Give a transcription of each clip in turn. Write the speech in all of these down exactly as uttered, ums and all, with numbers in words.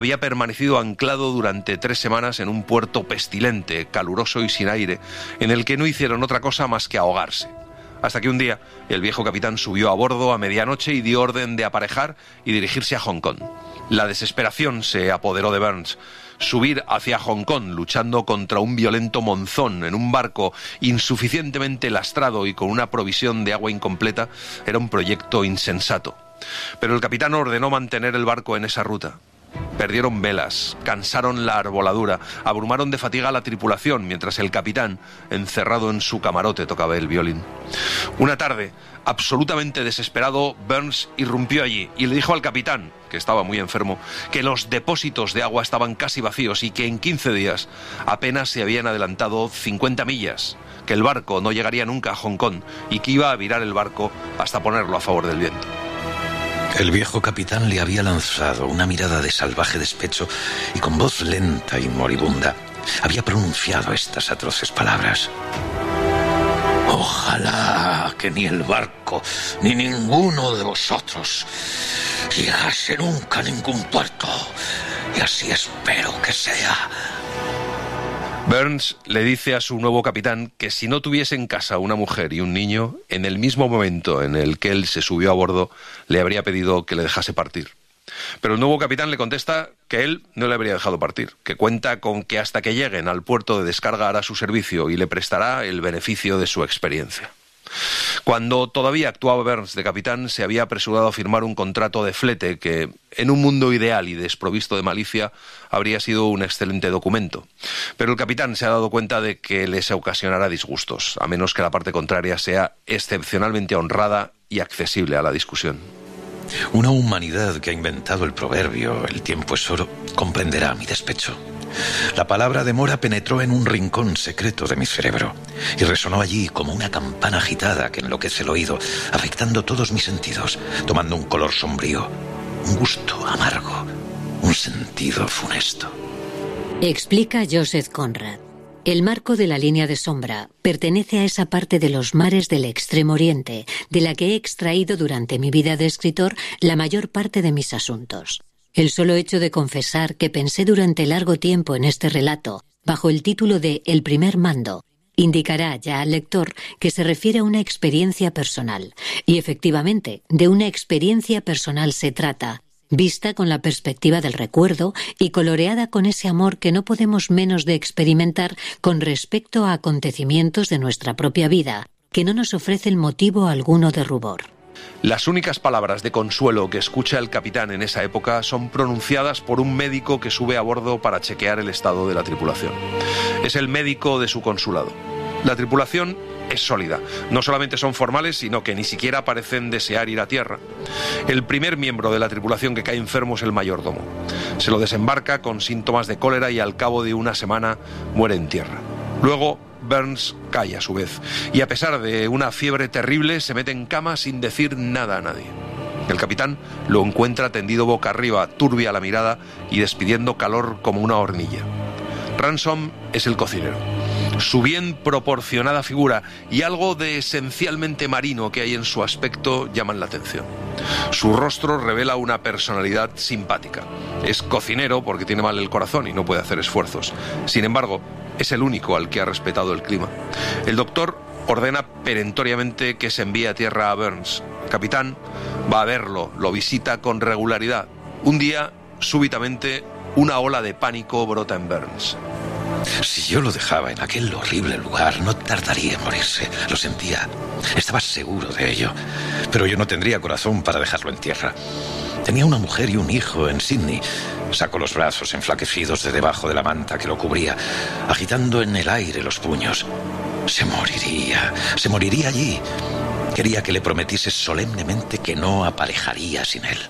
había permanecido anclado durante tres semanas en un puerto pestilente, caluroso y sin aire, en el que no hicieron otra cosa más que ahogarse. Hasta que un día el viejo capitán subió a bordo a medianoche y dio orden de aparejar y dirigirse a Hong Kong. La desesperación se apoderó de Burns. Subir hacia Hong Kong luchando contra un violento monzón en un barco insuficientemente lastrado y con una provisión de agua incompleta era un proyecto insensato. Pero el capitán ordenó mantener el barco en esa ruta. Perdieron velas, cansaron la arboladura, abrumaron de fatiga a la tripulación, mientras el capitán, encerrado en su camarote, tocaba el violín. Una tarde, absolutamente desesperado, Burns irrumpió allí y le dijo al capitán, que estaba muy enfermo, que los depósitos de agua estaban casi vacíos y que en quince días apenas se habían adelantado cincuenta millas, que el barco no llegaría nunca a Hong Kong y que iba a virar el barco hasta ponerlo a favor del viento. El viejo capitán le había lanzado una mirada de salvaje despecho y con voz lenta y moribunda había pronunciado estas atroces palabras. Ojalá que ni el barco ni ninguno de vosotros llegase nunca a ningún puerto, y así espero que sea. Burns le dice a su nuevo capitán que si no tuviese en casa una mujer y un niño, en el mismo momento en el que él se subió a bordo, le habría pedido que le dejase partir. Pero el nuevo capitán le contesta que él no le habría dejado partir, que cuenta con que hasta que lleguen al puerto de descarga hará su servicio y le prestará el beneficio de su experiencia. Cuando todavía actuaba Burns de capitán, se había apresurado a firmar un contrato de flete que, en un mundo ideal y desprovisto de malicia, habría sido un excelente documento. Pero el capitán se ha dado cuenta de que les ocasionará disgustos, a menos que la parte contraria sea excepcionalmente honrada y accesible a la discusión. Una humanidad que ha inventado el proverbio «el tiempo es oro» comprenderá mi despecho. La palabra demora penetró en un rincón secreto de mi cerebro y resonó allí como una campana agitada que enloquece el oído, afectando todos mis sentidos, tomando un color sombrío, un gusto amargo, un sentido funesto. Explica Joseph Conrad. El marco de la línea de sombra pertenece a esa parte de los mares del Extremo Oriente, de la que he extraído durante mi vida de escritor la mayor parte de mis asuntos. El solo hecho de confesar que pensé durante largo tiempo en este relato, bajo el título de El primer mando, indicará ya al lector que se refiere a una experiencia personal. Y efectivamente, de una experiencia personal se trata, vista con la perspectiva del recuerdo y coloreada con ese amor que no podemos menos de experimentar con respecto a acontecimientos de nuestra propia vida, que no nos ofrecen motivo alguno de rubor. Las únicas palabras de consuelo que escucha el capitán en esa época son pronunciadas por un médico que sube a bordo para chequear el estado de la tripulación. Es el médico de su consulado. La tripulación es sólida. No solamente son formales, sino que ni siquiera parecen desear ir a tierra. El primer miembro de la tripulación que cae enfermo es el mayordomo. Se lo desembarca con síntomas de cólera y al cabo de una semana muere en tierra. Luego Burns cae a su vez, y a pesar de una fiebre terrible se mete en cama sin decir nada a nadie. El capitán lo encuentra tendido boca arriba, turbia la mirada y despidiendo calor como una hornilla. Ransom es el cocinero. Su bien proporcionada figura y algo de esencialmente marino que hay en su aspecto llaman la atención. Su rostro revela una personalidad simpática. Es cocinero porque tiene mal el corazón y no puede hacer esfuerzos. Sin embargo, es el único al que ha respetado el clima. El doctor ordena perentoriamente que se envíe a tierra a Burns. El capitán va a verlo, lo visita con regularidad. Un día, súbitamente, una ola de pánico brota en Burns. Si yo lo dejaba en aquel horrible lugar, no tardaría en morirse. Lo sentía. Estaba seguro de ello. Pero yo no tendría corazón para dejarlo en tierra. Tenía una mujer y un hijo en Sydney. Sacó los brazos enflaquecidos de debajo de la manta que lo cubría, agitando en el aire los puños. Se moriría. Se moriría allí. Quería que le prometiese solemnemente que no aparejaría sin él.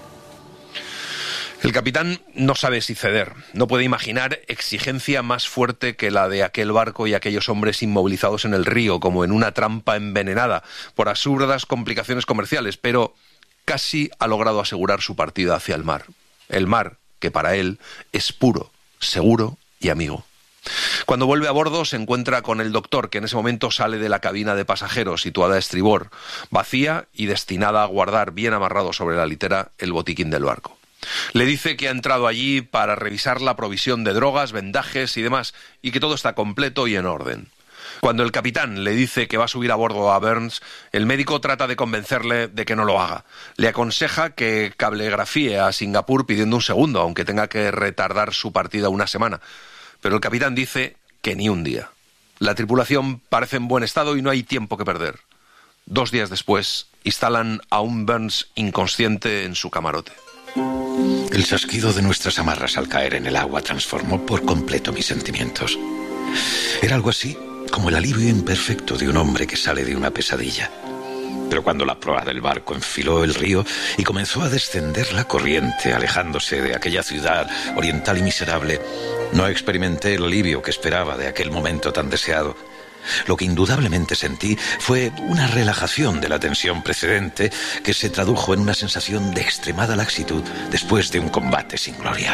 El capitán no sabe si ceder. No puede imaginar exigencia más fuerte que la de aquel barco y aquellos hombres inmovilizados en el río, como en una trampa envenenada por absurdas complicaciones comerciales, pero casi ha logrado asegurar su partida hacia el mar. El mar, que para él es puro, seguro y amigo. Cuando vuelve a bordo se encuentra con el doctor, que en ese momento sale de la cabina de pasajeros situada a estribor, vacía y destinada a guardar bien amarrado sobre la litera el botiquín del barco. Le dice que ha entrado allí para revisar la provisión de drogas, vendajes y demás, y que todo está completo y en orden. Cuando el capitán le dice que va a subir a bordo a Burns, el médico trata de convencerle de que no lo haga. Le aconseja que cablegrafíe a Singapur pidiendo un segundo, aunque tenga que retardar su partida una semana. Pero el capitán dice que ni un día. La tripulación parece en buen estado y no hay tiempo que perder. Dos días después, instalan a un Burns inconsciente en su camarote. El chasquido de nuestras amarras al caer en el agua transformó por completo mis sentimientos. Era algo así como el alivio imperfecto de un hombre que sale de una pesadilla. Pero cuando la proa del barco enfiló el río y comenzó a descender la corriente, alejándose de aquella ciudad oriental y miserable, no experimenté el alivio que esperaba de aquel momento tan deseado. Lo que indudablemente sentí fue una relajación de la tensión precedente que se tradujo en una sensación de extremada laxitud después de un combate sin gloria.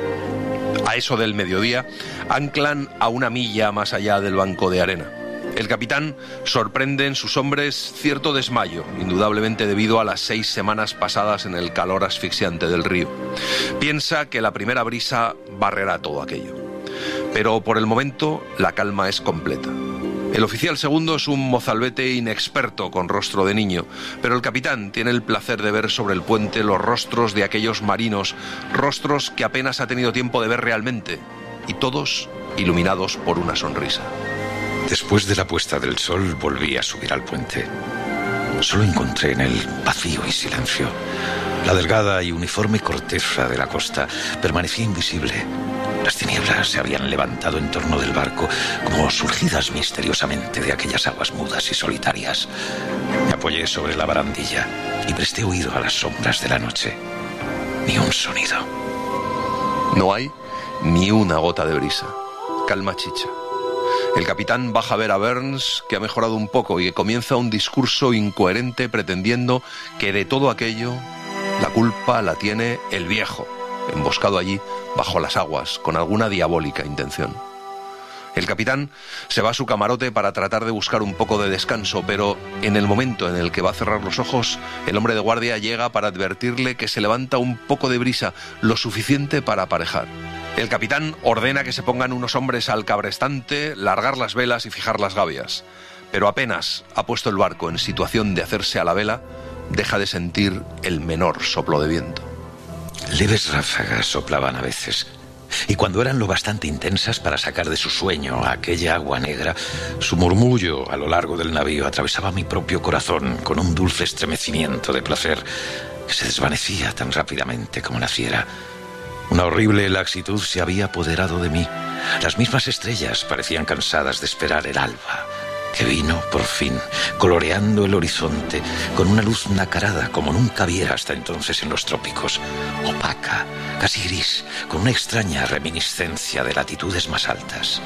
A eso del mediodía, anclan a una milla más allá del banco de arena. El capitán sorprende en sus hombres cierto desmayo, indudablemente debido a las seis semanas pasadas en el calor asfixiante del río. Piensa que la primera brisa barrerá todo aquello. Pero por el momento la calma es completa. El oficial segundo es un mozalbete inexperto con rostro de niño, pero el capitán tiene el placer de ver sobre el puente los rostros de aquellos marinos, rostros que apenas ha tenido tiempo de ver realmente, y todos iluminados por una sonrisa. Después de la puesta del sol volví a subir al puente. Solo encontré en él vacío y silencio. La delgada y uniforme corteza de la costa permanecía invisible. Las tinieblas se habían levantado en torno del barco como surgidas misteriosamente de aquellas aguas mudas y solitarias. Me apoyé sobre la barandilla y presté oído a las sombras de la noche. Ni un sonido. No hay ni una gota de brisa. Calma chicha. El capitán baja a ver a Burns, que ha mejorado un poco y que comienza un discurso incoherente pretendiendo que de todo aquello la culpa la tiene el viejo, emboscado allí bajo las aguas con alguna diabólica intención. El capitán se va a su camarote para tratar de buscar un poco de descanso, pero en el momento en el que va a cerrar los ojos, el hombre de guardia llega para advertirle que se levanta un poco de brisa, lo suficiente para aparejar. El capitán ordena que se pongan unos hombres al cabrestante, largar las velas y fijar las gavias. Pero apenas ha puesto el barco en situación de hacerse a la vela, deja de sentir el menor soplo de viento. Leves ráfagas soplaban a veces, y cuando eran lo bastante intensas para sacar de su sueño a aquella agua negra, su murmullo a lo largo del navío atravesaba mi propio corazón con un dulce estremecimiento de placer que se desvanecía tan rápidamente como naciera. Una horrible laxitud se había apoderado de mí. Las mismas estrellas parecían cansadas de esperar el alba, que vino, por fin, coloreando el horizonte con una luz nacarada como nunca viera hasta entonces en los trópicos, opaca, casi gris, con una extraña reminiscencia de latitudes más altas.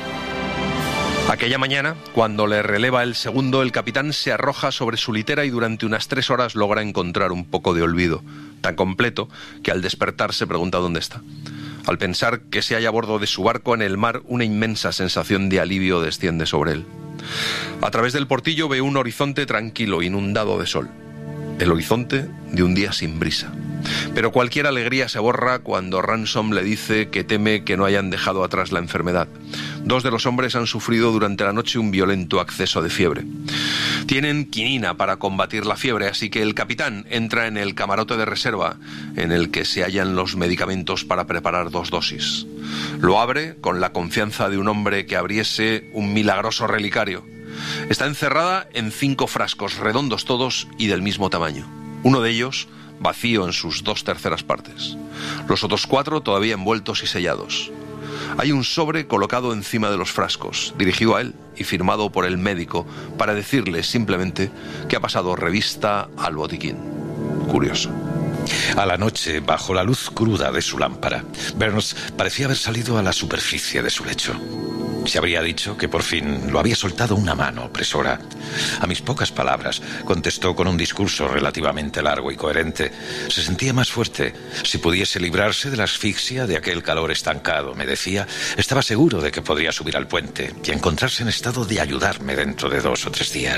Aquella mañana, cuando le releva el segundo, el capitán se arroja sobre su litera y durante unas tres horas logra encontrar un poco de olvido, tan completo que al despertar se pregunta dónde está. Al pensar que se halla a bordo de su barco en el mar, una inmensa sensación de alivio desciende sobre él. A través del portillo ve un horizonte tranquilo, inundado de sol. El horizonte de un día sin brisa. Pero cualquier alegría se borra cuando Ransom le dice que teme que no hayan dejado atrás la enfermedad. Dos de los hombres han sufrido durante la noche un violento acceso de fiebre. Tienen quinina para combatir la fiebre, así que el capitán entra en el camarote de reserva, en el que se hallan los medicamentos para preparar dos dosis. Lo abre con la confianza de un hombre que abriese un milagroso relicario. Está encerrada en cinco frascos, redondos todos y del mismo tamaño. Uno de ellos vacío en sus dos terceras partes. Los otros cuatro todavía envueltos y sellados. Hay un sobre colocado encima de los frascos, dirigido a él y firmado por el médico para decirle simplemente que ha pasado revista al botiquín. Curioso. A la noche, bajo la luz cruda de su lámpara, Burns parecía haber salido a la superficie de su lecho. Se habría dicho que por fin lo había soltado una mano opresora. A mis pocas palabras, contestó con un discurso relativamente largo y coherente. Se sentía más fuerte. Si pudiese librarse de la asfixia de aquel calor estancado, me decía, estaba seguro de que podría subir al puente y encontrarse en estado de ayudarme dentro de dos o tres días.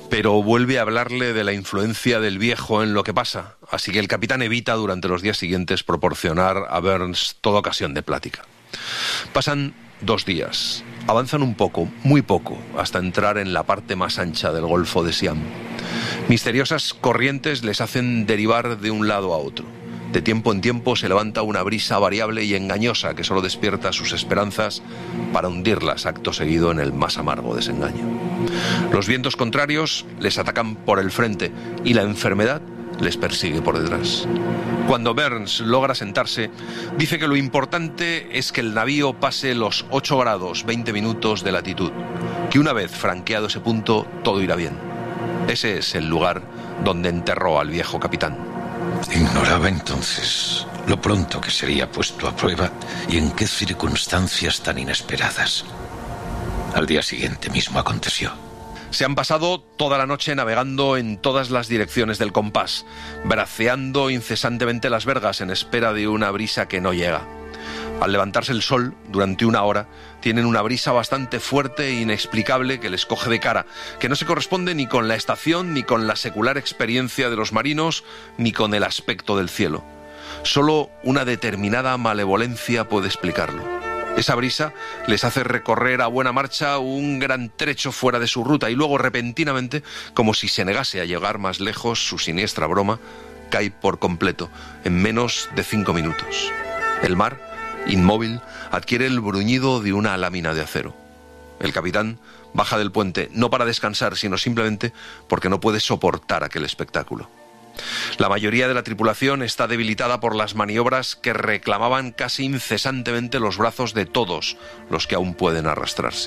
pero vuelve a hablarle de la influencia del viejo en lo que pasa, así que el capitán evita durante los días siguientes proporcionar a Burns toda ocasión de plática. Pasan dos días, avanzan un poco, muy poco, hasta entrar en la parte más ancha del Golfo de Siam. Misteriosas corrientes les hacen derivar de un lado a otro. De tiempo en tiempo se levanta una brisa variable y engañosa que solo despierta sus esperanzas para hundirlas acto seguido en el más amargo desengaño. Los vientos contrarios les atacan por el frente y la enfermedad les persigue por detrás. Cuando Burns logra sentarse, dice que lo importante es que el navío pase los ocho grados veinte minutos de latitud, que una vez franqueado ese punto todo irá bien. Ese es el lugar donde enterró al viejo capitán. Ignoraba entonces lo pronto que sería puesto a prueba y en qué circunstancias tan inesperadas. Al día siguiente mismo aconteció. Se han pasado toda la noche navegando en todas las direcciones del compás, braceando incesantemente las vergas en espera de una brisa que no llega. Al levantarse el sol, durante una hora, tienen una brisa bastante fuerte e inexplicable que les coge de cara, que no se corresponde ni con la estación, ni con la secular experiencia de los marinos, ni con el aspecto del cielo. Solo una determinada malevolencia puede explicarlo. Esa brisa les hace recorrer a buena marcha un gran trecho fuera de su ruta y luego repentinamente, como si se negase a llegar más lejos, su siniestra broma cae por completo, en menos de cinco minutos. El mar, inmóvil, adquiere el bruñido de una lámina de acero. El capitán baja del puente, no para descansar, sino simplemente porque no puede soportar aquel espectáculo. La mayoría de la tripulación está debilitada por las maniobras que reclamaban casi incesantemente los brazos de todos los que aún pueden arrastrarse.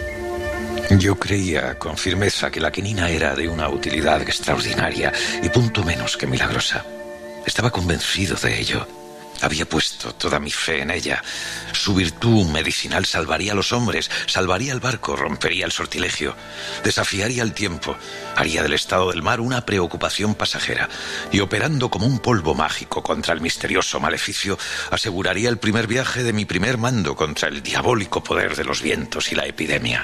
Yo creía con firmeza que la quinina era de una utilidad extraordinaria y punto menos que milagrosa. Estaba convencido de ello. Había puesto toda mi fe en ella. Su virtud medicinal salvaría a los hombres, salvaría el barco, rompería el sortilegio, desafiaría el tiempo, haría del estado del mar una preocupación pasajera y, operando como un polvo mágico contra el misterioso maleficio, aseguraría el primer viaje de mi primer mando contra el diabólico poder de los vientos y la epidemia.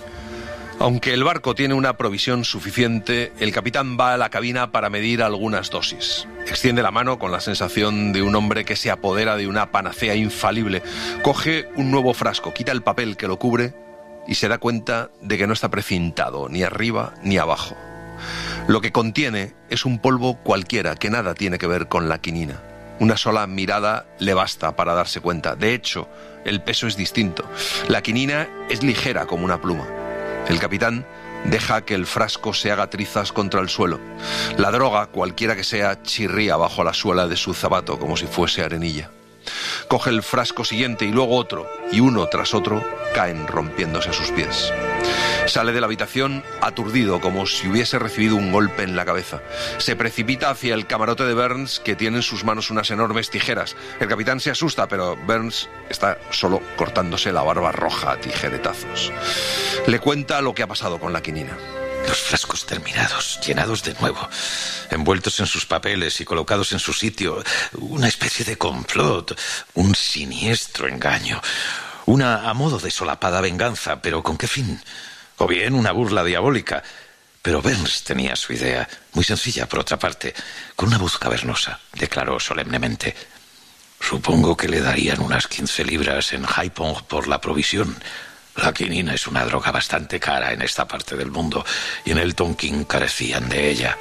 Aunque el barco tiene una provisión suficiente, el capitán va a la cabina para medir algunas dosis. Extiende la mano con la sensación de un hombre que se apodera de una panacea infalible. Coge un nuevo frasco, quita el papel que lo cubre y se da cuenta de que no está precintado ni arriba ni abajo. Lo que contiene es un polvo cualquiera que nada tiene que ver con la quinina. Una sola mirada le basta para darse cuenta. De hecho, el peso es distinto. La quinina es ligera como una pluma. El capitán deja que el frasco se haga trizas contra el suelo. La droga, cualquiera que sea, chirría bajo la suela de su zapato como si fuese arenilla. Coge el frasco siguiente y luego otro, y uno tras otro caen rompiéndose a sus pies. Sale de la habitación aturdido, como si hubiese recibido un golpe en la cabeza. Se precipita hacia el camarote de Burns, que tiene en sus manos unas enormes tijeras. El capitán se asusta, pero Burns está solo cortándose la barba roja a tijeretazos. Le cuenta lo que ha pasado con la quinina. Los frascos terminados, llenados de nuevo, envueltos en sus papeles y colocados en su sitio. Una especie de complot, un siniestro engaño. Una a modo de solapada venganza, pero ¿con qué fin? O bien una burla diabólica. Pero Burns tenía su idea, muy sencilla por otra parte. Con una voz cavernosa, declaró solemnemente: supongo que le darían unas quince libras en Haiphong por la provisión. La quinina es una droga bastante cara en esta parte del mundo, y en el Tonkin carecían de ella.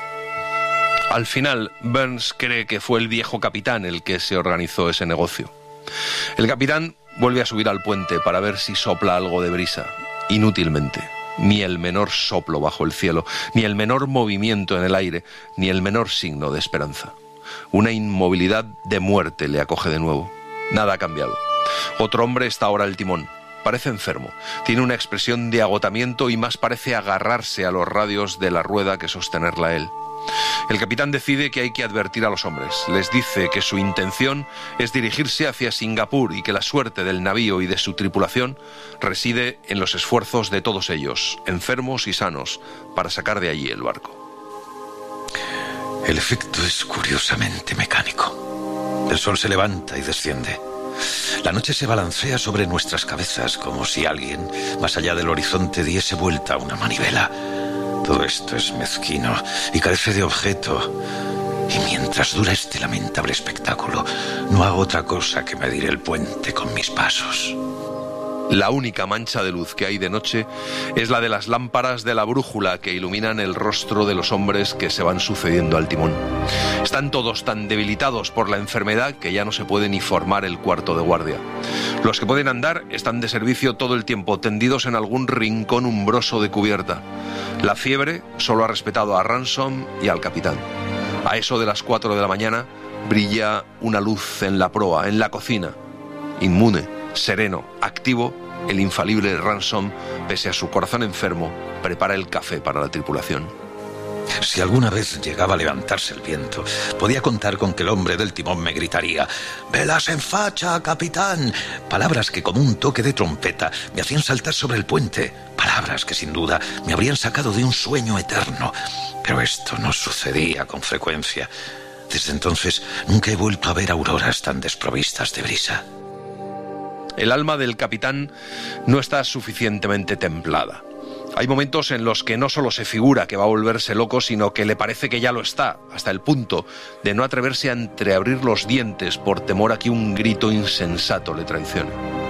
Al final, Burns cree que fue el viejo capitán el que se organizó ese negocio. El capitán vuelve a subir al puente para ver si sopla algo de brisa. Inútilmente. Ni el menor soplo bajo el cielo, ni el menor movimiento en el aire, ni el menor signo de esperanza. Una inmovilidad de muerte le acoge de nuevo. Nada ha cambiado. Otro hombre está ahora al timón. Parece enfermo, tiene una expresión de agotamiento y más parece agarrarse a los radios de la rueda que sostenerla a él. El capitán decide que hay que advertir a los hombres. Les dice que su intención es dirigirse hacia Singapur y que la suerte del navío y de su tripulación reside en los esfuerzos de todos ellos, enfermos y sanos, para sacar de allí el barco. El efecto es curiosamente mecánico. El sol se levanta y desciende. La noche se balancea sobre nuestras cabezas como si alguien, más allá del horizonte, diese vuelta a una manivela. Todo esto es mezquino y carece de objeto. Y mientras dura este lamentable espectáculo, no hago otra cosa que medir el puente con mis pasos. La única mancha de luz que hay de noche es la de las lámparas de la brújula que iluminan el rostro de los hombres que se van sucediendo al timón. Están todos tan debilitados por la enfermedad que ya no se puede ni formar el cuarto de guardia. Los que pueden andar están de servicio todo el tiempo, tendidos en algún rincón umbroso de cubierta. La fiebre solo ha respetado a Ransom y al capitán. A eso de las cuatro de la mañana brilla una luz en la proa, en la cocina. Inmune, sereno, activo, el infalible Ransom, pese a su corazón enfermo, prepara el café para la tripulación. Si alguna vez llegaba a levantarse el viento, podía contar con que el hombre del timón me gritaría: «¡Velas en facha, capitán!». Palabras que, como un toque de trompeta, me hacían saltar sobre el puente. Palabras que, sin duda, me habrían sacado de un sueño eterno. Pero esto no sucedía con frecuencia. Desde entonces, nunca he vuelto a ver auroras tan desprovistas de brisa. El alma del capitán no está suficientemente templada. Hay momentos en los que no solo se figura que va a volverse loco, sino que le parece que ya lo está, hasta el punto de no atreverse a entreabrir los dientes por temor a que un grito insensato le traicione.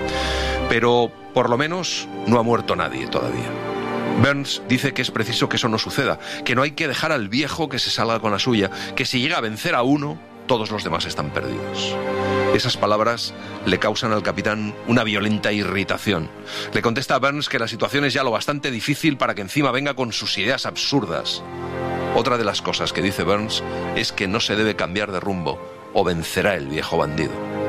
Pero, por lo menos, no ha muerto nadie todavía. Burns dice que es preciso que eso no suceda, que no hay que dejar al viejo que se salga con la suya, que si llega a vencer a uno, todos los demás están perdidos. Esas palabras le causan al capitán una violenta irritación. Le contesta a Burns que la situación es ya lo bastante difícil para que encima venga con sus ideas absurdas. Otra de las cosas que dice Burns es que no se debe cambiar de rumbo o vencerá el viejo bandido.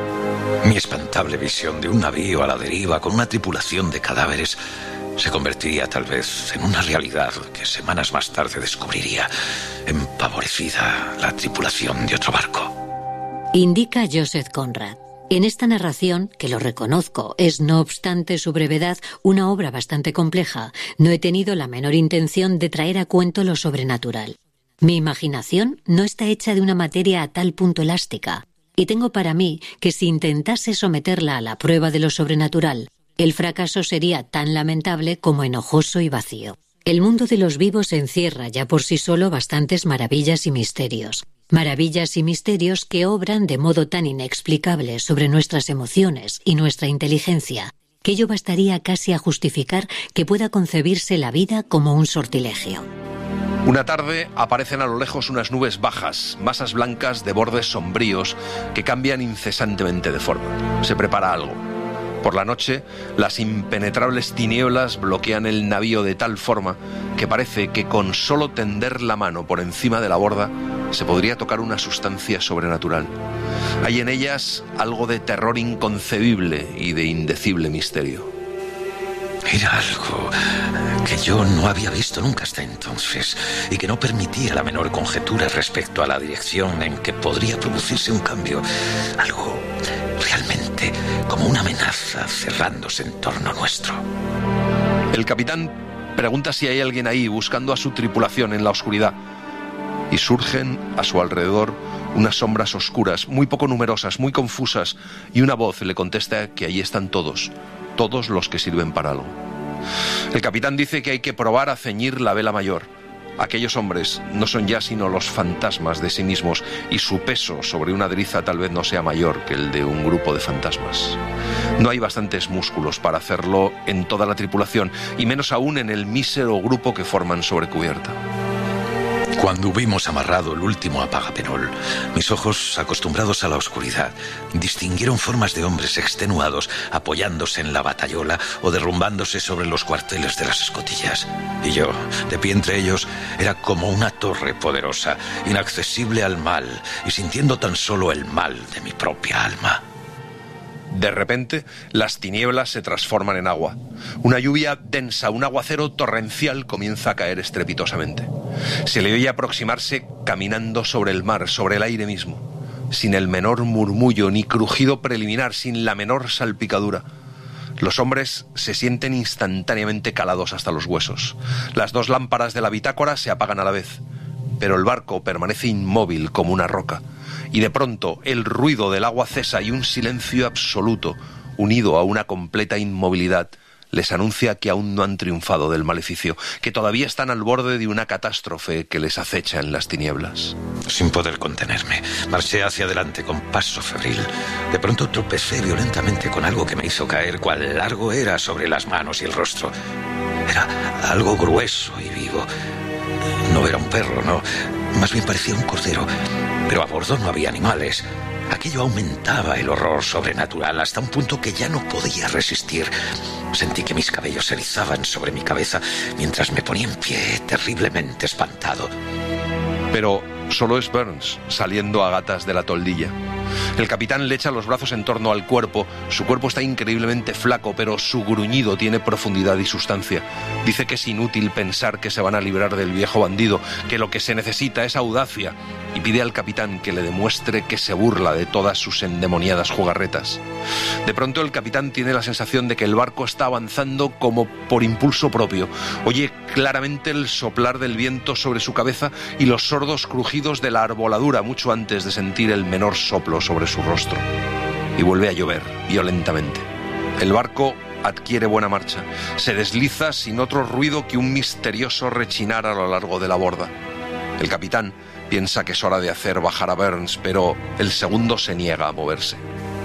Mi espantable visión de un navío a la deriva con una tripulación de cadáveres se convertiría tal vez en una realidad que semanas más tarde descubriría empavorecida la tripulación de otro barco. Indica Joseph Conrad. En esta narración, que lo reconozco, es no obstante su brevedad una obra bastante compleja, no he tenido la menor intención de traer a cuento lo sobrenatural. Mi imaginación no está hecha de una materia a tal punto elástica, y tengo para mí que si intentase someterla a la prueba de lo sobrenatural, el fracaso sería tan lamentable como enojoso y vacío. El mundo de los vivos encierra ya por sí solo bastantes maravillas y misterios. Maravillas y misterios que obran de modo tan inexplicable sobre nuestras emociones y nuestra inteligencia, que ello bastaría casi a justificar que pueda concebirse la vida como un sortilegio. Una tarde aparecen a lo lejos unas nubes bajas, masas blancas de bordes sombríos que cambian incesantemente de forma. Se prepara algo. Por la noche, las impenetrables tinieblas bloquean el navío de tal forma que parece que con solo tender la mano por encima de la borda se podría tocar una sustancia sobrenatural. Hay en ellas algo de terror inconcebible y de indecible misterio. Era algo que yo no había visto nunca hasta entonces y que no permitía la menor conjetura respecto a la dirección en que podría producirse un cambio. Algo realmente como una amenaza cerrándose en torno nuestro. El capitán pregunta si hay alguien ahí buscando a su tripulación en la oscuridad y surgen a su alrededor unas sombras oscuras, muy poco numerosas, muy confusas, y una voz le contesta que allí están todos, todos los que sirven para algo. El capitán dice que hay que probar a ceñir la vela mayor. Aquellos hombres no son ya sino los fantasmas de sí mismos y su peso sobre una driza tal vez no sea mayor que el de un grupo de fantasmas. No hay bastantes músculos para hacerlo en toda la tripulación y menos aún en el mísero grupo que forman sobre cubierta. Cuando hubimos amarrado el último apagapenol, mis ojos, acostumbrados a la oscuridad, distinguieron formas de hombres extenuados apoyándose en la batayola o derrumbándose sobre los cuarteles de las escotillas. Y yo, de pie entre ellos, era como una torre poderosa, inaccesible al mal y sintiendo tan solo el mal de mi propia alma. De repente, las tinieblas se transforman en agua. Una lluvia densa, un aguacero torrencial comienza a caer estrepitosamente. Se le oye aproximarse caminando sobre el mar, sobre el aire mismo, sin el menor murmullo ni crujido preliminar, sin la menor salpicadura. Los hombres se sienten instantáneamente calados hasta los huesos. Las dos lámparas de la bitácora se apagan a la vez, pero el barco permanece inmóvil como una roca. Y de pronto el ruido del agua cesa y un silencio absoluto, unido a una completa inmovilidad, les anuncia que aún no han triunfado del maleficio, que todavía están al borde de una catástrofe que les acecha en las tinieblas. Sin poder contenerme, marché hacia adelante con paso febril. De pronto tropecé violentamente con algo que me hizo caer cuán largo era sobre las manos y el rostro. Era algo grueso y vivo. No era un perro, no. Más bien parecía un cordero. Pero a bordo no había animales. Aquello aumentaba el horror sobrenatural hasta un punto que ya no podía resistir. Sentí que mis cabellos se erizaban sobre mi cabeza mientras me ponía en pie, terriblemente espantado. Pero solo es Burns saliendo a gatas de la toldilla. El capitán le echa los brazos en torno al cuerpo. Su cuerpo está increíblemente flaco, pero su gruñido tiene profundidad y sustancia. Dice que es inútil pensar que se van a librar del viejo bandido, que lo que se necesita es audacia, y pide al capitán que le demuestre que se burla de todas sus endemoniadas jugarretas. De pronto el capitán tiene la sensación de que el barco está avanzando como por impulso propio. Oye claramente el soplar del viento sobre su cabeza y los sordos crujidos de la arboladura mucho antes de sentir el menor soplo sobre su rostro. Y vuelve a llover violentamente. El barco adquiere buena marcha. Se desliza sin otro ruido que un misterioso rechinar a lo largo de la borda. El capitán piensa que es hora de hacer bajar a Burns, pero el segundo se niega a moverse.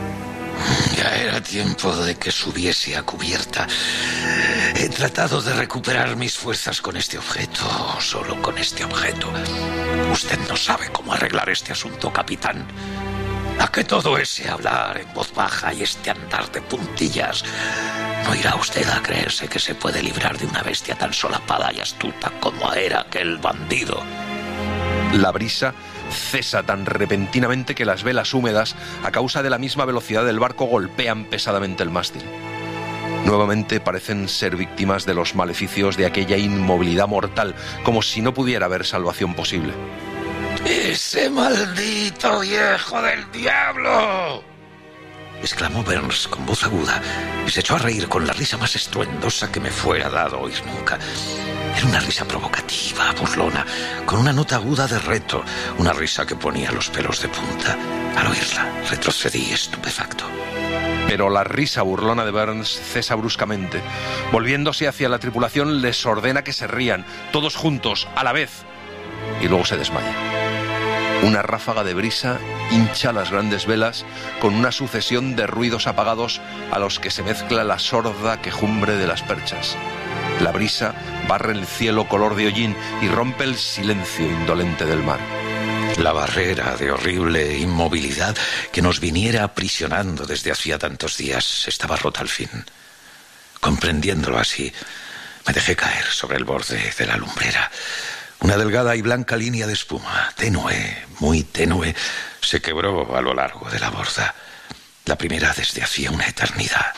Ya era tiempo de que subiese a cubierta. He tratado de recuperar mis fuerzas con este objeto, solo con este objeto. Usted no sabe cómo arreglar este asunto, capitán. ¿A qué todo ese hablar en voz baja y este andar de puntillas? ¿No irá usted a creerse que se puede librar de una bestia tan solapada y astuta como era aquel bandido? La brisa cesa tan repentinamente que las velas húmedas, a causa de la misma velocidad del barco, golpean pesadamente el mástil. Nuevamente parecen ser víctimas de los maleficios de aquella inmovilidad mortal, como si no pudiera haber salvación posible. ¡Ese maldito viejo del diablo!, exclamó Burns con voz aguda y se echó a reír con la risa más estruendosa que me fuera dado oír nunca. Era una risa provocativa, burlona, con una nota aguda de reto, una risa que ponía los pelos de punta. Al oírla, retrocedí estupefacto. Pero la risa burlona de Burns cesa bruscamente. Volviéndose hacia la tripulación, les ordena que se rían, todos juntos, a la vez, y luego se desmaya. Una ráfaga de brisa hincha las grandes velas con una sucesión de ruidos apagados a los que se mezcla la sorda quejumbre de las perchas. La brisa barre el cielo color de hollín y rompe el silencio indolente del mar. La barrera de horrible inmovilidad que nos viniera aprisionando desde hacía tantos días estaba rota al fin. Comprendiéndolo así, me dejé caer sobre el borde de la lumbrera. Una delgada y blanca línea de espuma, tenue, muy tenue, se quebró a lo largo de la borda. La primera desde hacía una eternidad.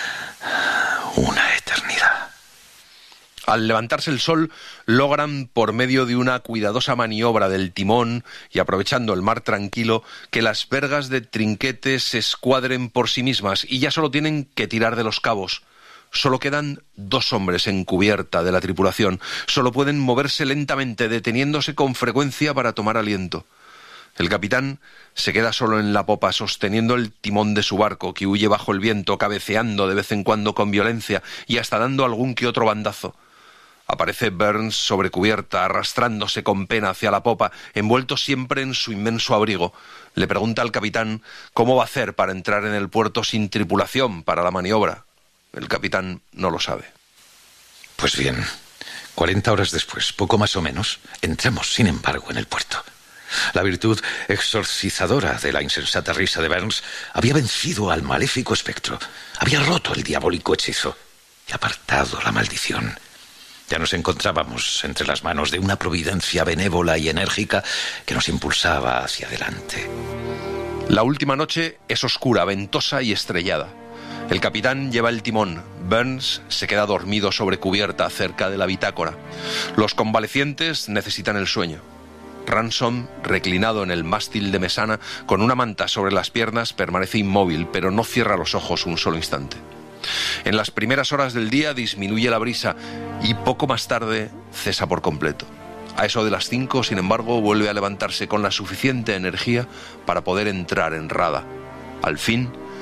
Una eternidad. Al levantarse el sol, logran, por medio de una cuidadosa maniobra del timón y aprovechando el mar tranquilo, que las vergas de trinquete se escuadren por sí mismas y ya solo tienen que tirar de los cabos. Solo quedan dos hombres en cubierta de la tripulación. Solo pueden moverse lentamente, deteniéndose con frecuencia para tomar aliento. El capitán se queda solo en la popa, sosteniendo el timón de su barco, que huye bajo el viento, cabeceando de vez en cuando con violencia y hasta dando algún que otro bandazo. Aparece Burns sobre cubierta, arrastrándose con pena hacia la popa, envuelto siempre en su inmenso abrigo. Le pregunta al capitán cómo va a hacer para entrar en el puerto sin tripulación para la maniobra. El capitán no lo sabe. Pues bien, cuarenta horas después, poco más o menos, entramos, sin embargo, en el puerto. La virtud exorcizadora de la insensata risa de Burns había vencido al maléfico espectro, había roto el diabólico hechizo y apartado la maldición. Ya nos encontrábamos entre las manos de una providencia benévola y enérgica que nos impulsaba hacia adelante. La última noche es oscura, ventosa y estrellada. El capitán lleva el timón. Burns se queda dormido sobre cubierta cerca de la bitácora. Los convalecientes necesitan el sueño. Ransom, reclinado en el mástil de mesana, con una manta sobre las piernas, permanece inmóvil, pero no cierra los ojos un solo instante. En las primeras horas del día disminuye la brisa y poco más tarde cesa por completo. A eso de las cinco, sin embargo, vuelve a levantarse con la suficiente energía para poder entrar en rada. Al fin,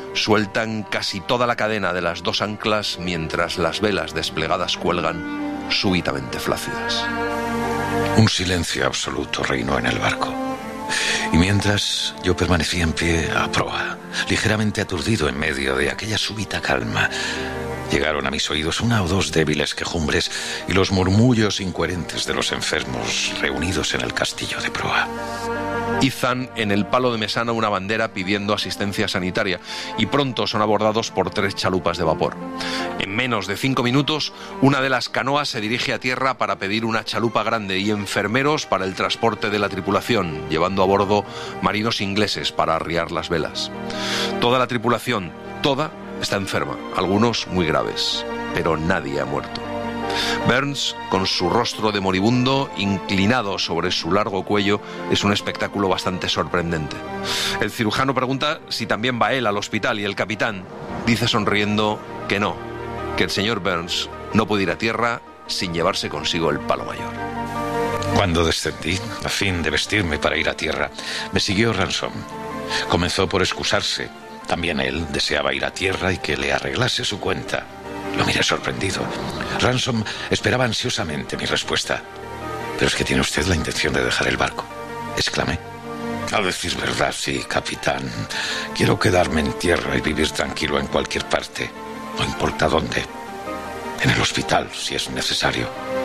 sueltan casi toda la cadena de las dos anclas mientras las velas desplegadas cuelgan súbitamente flácidas. Un silencio absoluto reinó en el barco. Y mientras yo permanecía en pie a proa, ligeramente aturdido en medio de aquella súbita calma, llegaron a mis oídos una o dos débiles quejumbres y los murmullos incoherentes de los enfermos reunidos en el castillo de proa. Izan en el palo de mesana una bandera pidiendo asistencia sanitaria y pronto son abordados por tres chalupas de vapor. En menos de cinco minutos, una de las canoas se dirige a tierra para pedir una chalupa grande y enfermeros para el transporte de la tripulación, llevando a bordo marinos ingleses para arriar las velas. Toda la tripulación, toda, está enferma, algunos muy graves, pero nadie ha muerto. Burns, con su rostro de moribundo inclinado sobre su largo cuello, es un espectáculo bastante sorprendente. El cirujano pregunta si también va él al hospital y el capitán dice sonriendo que no, que el señor Burns no puede ir a tierra sin llevarse consigo el palo mayor. Cuando descendí, a fin de vestirme para ir a tierra, me siguió Ransom. Comenzó por excusarse. También él deseaba ir a tierra y que le arreglase su cuenta. Lo miré sorprendido. Ransom esperaba ansiosamente mi respuesta. «Pero es que tiene usted la intención de dejar el barco», exclamé. «A decir verdad, sí, capitán. Quiero quedarme en tierra y vivir tranquilo en cualquier parte. No importa dónde. En el hospital, si es necesario».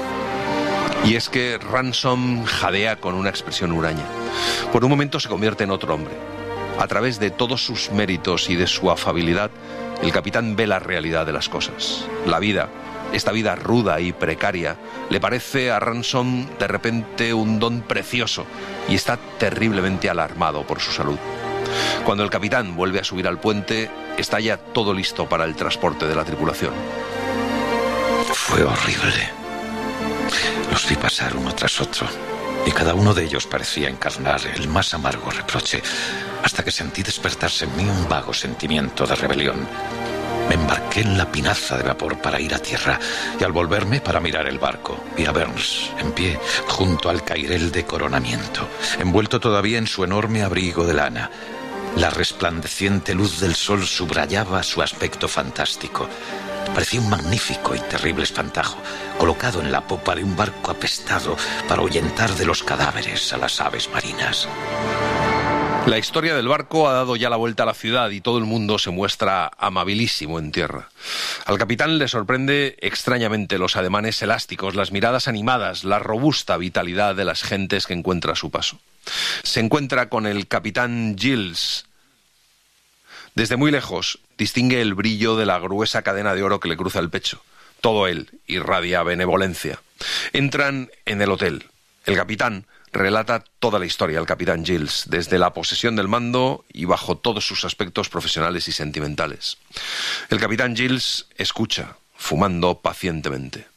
Y es que Ransom jadea con una expresión huraña. Por un momento se convierte en otro hombre. A través de todos sus méritos y de su afabilidad, el capitán ve la realidad de las cosas. La vida, esta vida ruda y precaria, le parece a Ransom de repente un don precioso y está terriblemente alarmado por su salud. Cuando el capitán vuelve a subir al puente, está ya todo listo para el transporte de la tripulación. Fue horrible. Los vi pasar uno tras otro y cada uno de ellos parecía encarnar el más amargo reproche, hasta que sentí despertarse en mí un vago sentimiento de rebelión. Me embarqué en la pinaza de vapor para ir a tierra y al volverme para mirar el barco vi a Burns en pie junto al cairel de coronamiento, envuelto todavía en su enorme abrigo de lana. La resplandeciente luz del sol subrayaba su aspecto fantástico. Parecía un magnífico y terrible espantajo, colocado en la popa de un barco apestado para ahuyentar de los cadáveres a las aves marinas. La historia del barco ha dado ya la vuelta a la ciudad y todo el mundo se muestra amabilísimo en tierra. Al capitán le sorprende extrañamente los ademanes elásticos, las miradas animadas, la robusta vitalidad de las gentes que encuentra a su paso. Se encuentra con el capitán Giles. Desde muy lejos distingue el brillo de la gruesa cadena de oro que le cruza el pecho. Todo él irradia benevolencia. Entran en el hotel. El capitán relata toda la historia al capitán Giles, desde la posesión del mando y bajo todos sus aspectos profesionales y sentimentales. El capitán Giles escucha, fumando pacientemente.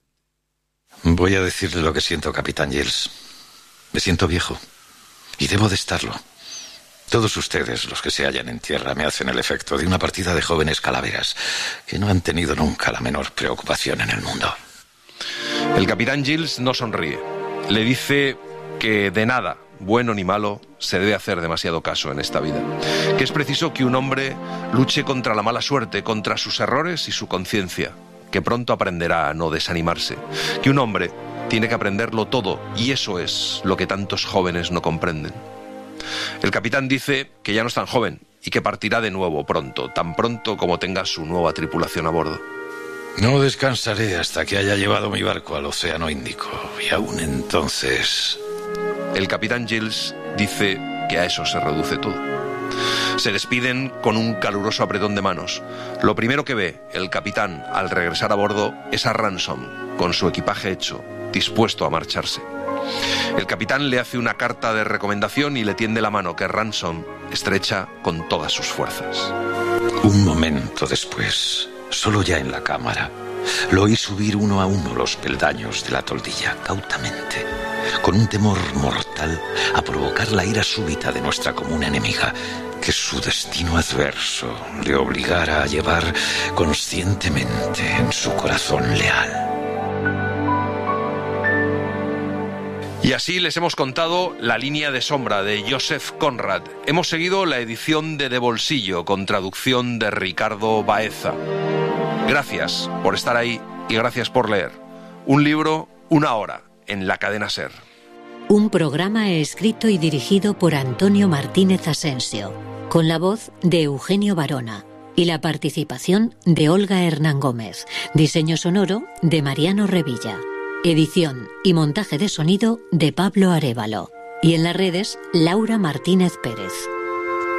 Voy a decirle lo que siento, capitán Giles. Me siento viejo, y debo de estarlo. Todos ustedes, los que se hallan en tierra, me hacen el efecto de una partida de jóvenes calaveras que no han tenido nunca la menor preocupación en el mundo. El capitán Giles no sonríe. Le dice que de nada, bueno ni malo, se debe hacer demasiado caso en esta vida. Que es preciso que un hombre luche contra la mala suerte, contra sus errores y su conciencia. Que pronto aprenderá a no desanimarse. Que un hombre tiene que aprenderlo todo, y eso es lo que tantos jóvenes no comprenden. El capitán dice que ya no es tan joven y que partirá de nuevo pronto, tan pronto como tenga su nueva tripulación a bordo. No descansaré hasta que haya llevado mi barco al Océano Índico, y aún entonces... El capitán Giles dice que a eso se reduce todo. Se despiden con un caluroso apretón de manos. Lo primero que ve el capitán al regresar a bordo es a Ransom, con su equipaje hecho, dispuesto a marcharse. El capitán le hace una carta de recomendación y le tiende la mano que Ransom estrecha con todas sus fuerzas. Un momento después, solo ya en la cámara, lo oí subir uno a uno los peldaños de la toldilla, cautamente, con un temor mortal a provocar la ira súbita de nuestra común enemiga, que su destino adverso le obligara a llevar conscientemente en su corazón leal. Y así les hemos contado La línea de sombra de Joseph Conrad. Hemos seguido la edición de De Bolsillo con traducción de Ricardo Baeza. Gracias por estar ahí y gracias por leer. Un libro, una hora, en la cadena SER. Un programa escrito y dirigido por Antonio Martínez Asensio, con la voz de Eugenio Barona y la participación de Olga Hernán Gómez. Diseño sonoro de Mariano Revilla. Edición y montaje de sonido de Pablo Arévalo. Y en las redes, Laura Martínez Pérez.